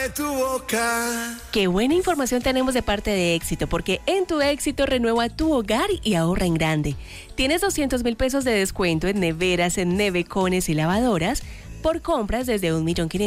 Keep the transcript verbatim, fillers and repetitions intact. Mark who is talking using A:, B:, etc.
A: Tu boca.
B: Qué buena información tenemos de parte de Éxito, porque en Tu Éxito renueva tu hogar y ahorra en grande. Tienes doscientos mil pesos de descuento en neveras, en nevecones y lavadoras por compras desde un millón quinientos.